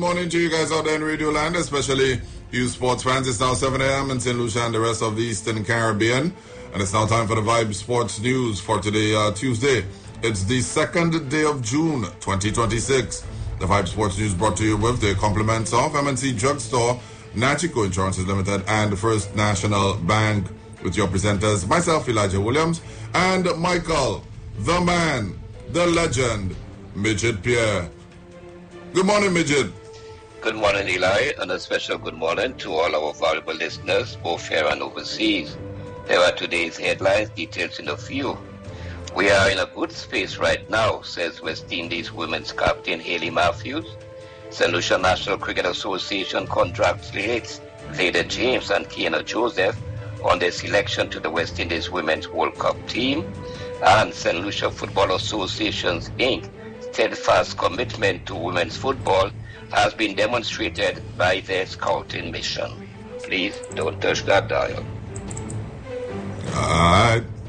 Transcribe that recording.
morning to you guys out there in Radio Land, especially you sports fans. It's now 7 a.m. in St. Lucia and the rest of the Eastern Caribbean. And it's now time for the Vibe Sports News for today, Tuesday. It's the 2nd day of June, 2026. The Vibe Sports News brought to you with the compliments of MNC Drugstore, Nachico Insurances Limited, and First National Bank. With your presenters, myself, Elijah Williams, and Michael, the man, the legend, Midget Pierre. Good morning, Midget. Good morning, Eli, and a special good morning to all our valuable listeners, both here and overseas. Here are today's headlines, details in a few. We are in a good space right now, says West Indies women's captain Hayley Matthews. St. Lucia National Cricket Association congratulates Zayda James and Kiana Joseph on their selection to the West Indies Women's World Cup team. And St. Lucia Football Association's Inc. steadfast commitment to women's football has been demonstrated by their scouting mission. Please don't touch that dial. All right.